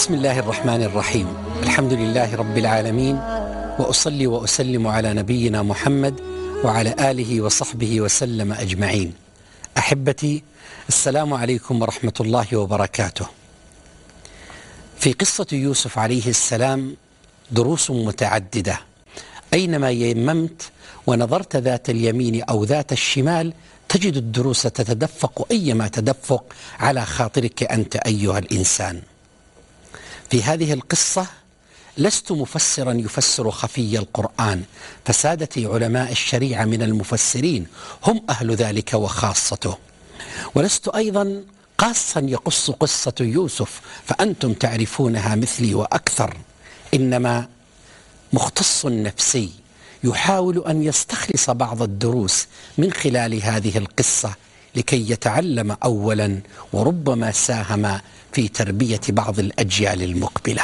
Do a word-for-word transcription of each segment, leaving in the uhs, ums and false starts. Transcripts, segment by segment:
بسم الله الرحمن الرحيم. الحمد لله رب العالمين، وأصلي وأسلم على نبينا محمد وعلى آله وصحبه وسلم أجمعين. أحبتي، السلام عليكم ورحمة الله وبركاته. في قصة يوسف عليه السلام دروس متعددة. أينما يممت ونظرت ذات اليمين أو ذات الشمال تجد الدروس تتدفق أيما تدفق على خاطرك أنت أيها الإنسان. في هذه القصة لست مفسرا يفسر خفي القرآن، فسادتي علماء الشريعة من المفسرين هم أهل ذلك وخاصته، ولست أيضا قاصا يقص قصة يوسف فأنتم تعرفونها مثلي وأكثر، إنما مختص نفسي يحاول أن يستخلص بعض الدروس من خلال هذه القصة لكي يتعلم أولا وربما ساهم في تربية بعض الأجيال المقبلة.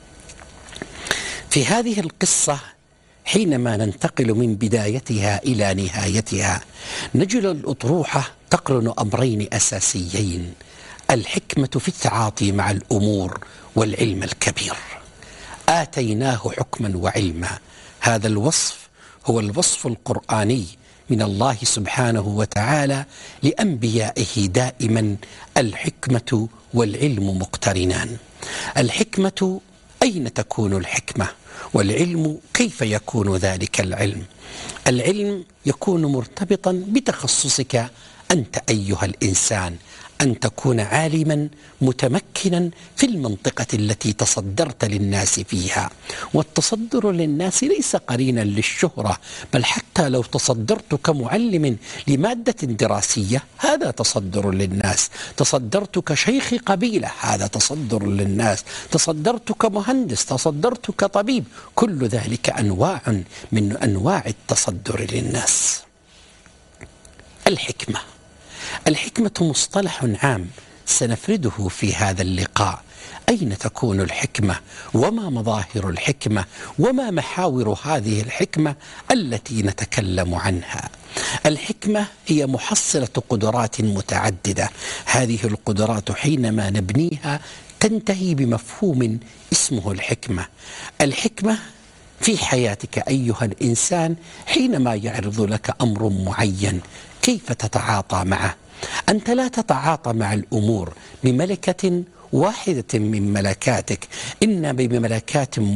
في هذه القصة حينما ننتقل من بدايتها إلى نهايتها نجد الأطروحة تقرن أمرين أساسيين: الحكمة في التعاطي مع الأمور والعلم الكبير. آتيناه حكما وعلما، هذا الوصف هو الوصف القرآني من الله سبحانه وتعالى لأنبيائه دائما. الحكمة والعلم مقترنان. الحكمة، أين تكون الحكمة؟ والعلم، كيف يكون ذلك العلم؟ العلم يكون مرتبطا بتخصصك أنت أيها الإنسان، أن تكون عالما متمكنا في المنطقة التي تصدرت للناس فيها. والتصدر للناس ليس قرينا للشهرة، بل حتى لو تصدرت كمعلم لمادة دراسية هذا تصدر للناس، تصدرت كشيخ قبيلة هذا تصدر للناس، تصدرت كمهندس، تصدرت كطبيب، كل ذلك أنواع من أنواع التصدر للناس. الحكمة الحكمة مصطلح عام سنفرده في هذا اللقاء. أين تكون الحكمة؟ وما مظاهر الحكمة؟ وما محاور هذه الحكمة التي نتكلم عنها؟ الحكمة هي محصلة قدرات متعددة، هذه القدرات حينما نبنيها تنتهي بمفهوم اسمه الحكمة. الحكمة في حياتك أيها الإنسان حينما يعرض لك أمر معين كيف تتعاطى معه. أنت لا تتعاطى مع الأمور بملكة واحدة من ملكاتك، إنما بملكات